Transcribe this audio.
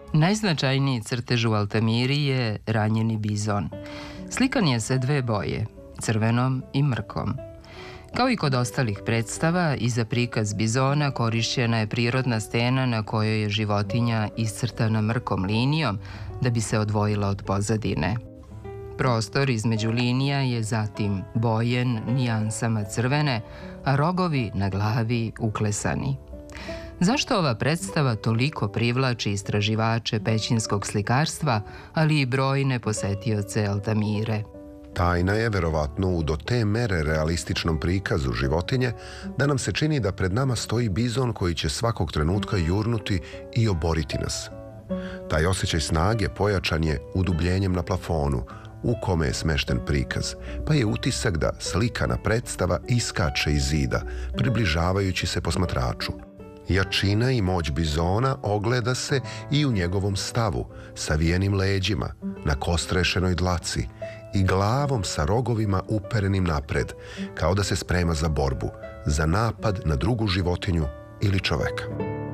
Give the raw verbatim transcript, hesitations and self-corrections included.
Najznačajniji crtež u Altamiri je ranjeni bizon. Slikan je sa dve boje, crvenom i mrkom. Kao i kod ostalih predstava, i za prikaz bizona korišćena je prirodna stena na kojoj je životinja iscrtana mrkom linijom da bi se odvojila od pozadine. Prostor između linija je zatim bojen nijansama crvene, a rogovi na glavi uklesani. Zašto ova predstava toliko privlači istraživače pećinskog slikarstva, ali i brojne posetioce Altamire? Tajna je verovatno u do te mere realističnom prikazu životinje da nam se čini da pred nama stoji bizon koji će svakog trenutka jurnuti i oboriti nas. Taj osjećaj snage pojačan je udubljenjem na plafonu u kome je smešten prikaz, pa je utisak da slikana predstava iskače iz zida, približavajući se posmatraču. Jačina i moć bizona ogleda se i u njegovom stavu, savijenim leđima, na kostrešenoj dlaci i glavom sa rogovima uperenim napred, kao da se sprema za borbu, za napad na drugu životinju ili čoveka.